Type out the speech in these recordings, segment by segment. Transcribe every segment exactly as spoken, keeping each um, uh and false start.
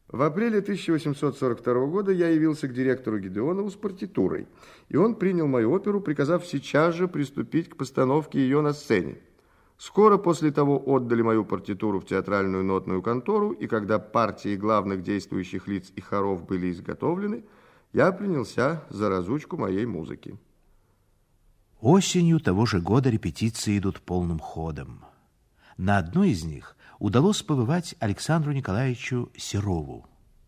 В апреле тысяча восемьсот сорок второго года я явился к директору Гедеонову с партитурой, и он принял мою оперу, приказав сейчас же приступить к постановке ее на сцене. Скоро после того отдали мою партитуру в театральную нотную контору, и когда партии главных действующих лиц и хоров были изготовлены, я принялся за разучку моей музыки. Осенью того же года репетиции идут полным ходом. На одной из них удалось побывать Александру Николаевичу Серову.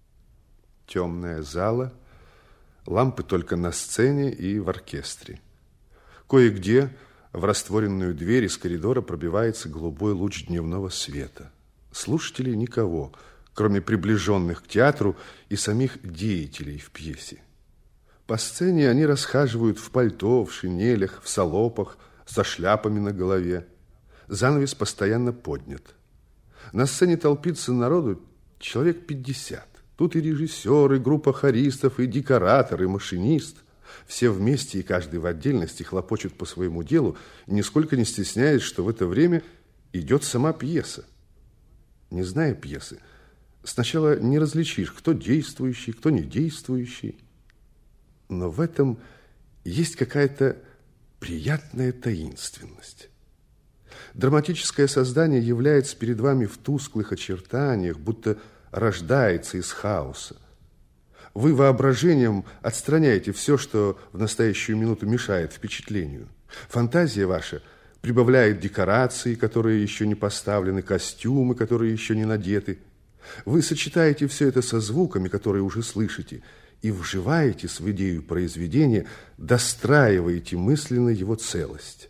Темная зала, лампы только на сцене и в оркестре. Кое-где в растворенную дверь из коридора пробивается голубой луч дневного света. Слушателей никого, кроме приближенных к театру и самих деятелей в пьесе. По сцене они расхаживают в пальто, в шинелях, в салопах, со шляпами на голове. Занавес постоянно поднят. На сцене толпится народу человек пятьдесят. Тут и режиссер, и группа хористов, и декоратор, и машинист. Все вместе и каждый в отдельности хлопочут по своему делу, нисколько не стесняясь, что в это время идет сама пьеса. Не зная пьесы, сначала не различишь, кто действующий, кто не действующий. Но в этом есть какая-то приятная таинственность. Драматическое создание является перед вами в тусклых очертаниях, будто рождается из хаоса. Вы воображением отстраняете все, что в настоящую минуту мешает впечатлению. Фантазия ваша прибавляет декорации, которые еще не поставлены, костюмы, которые еще не надеты. Вы сочетаете все это со звуками, которые уже слышите, и вживаетесь в идею произведения, достраиваете мысленно его целость.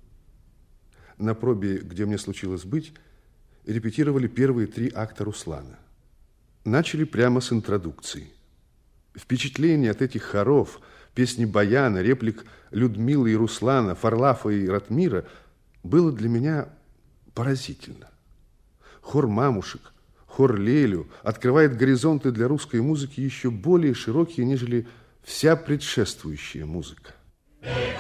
На пробе, где мне случилось быть, репетировали первые три акта «Руслана». Начали прямо с интродукции. Впечатление от этих хоров, песни Баяна, реплик Людмилы и Руслана, Фарлафа и Ратмира было для меня поразительно. Хор мамушек, хор Лелю открывает горизонты для русской музыки еще более широкие, нежели вся предшествующая музыка.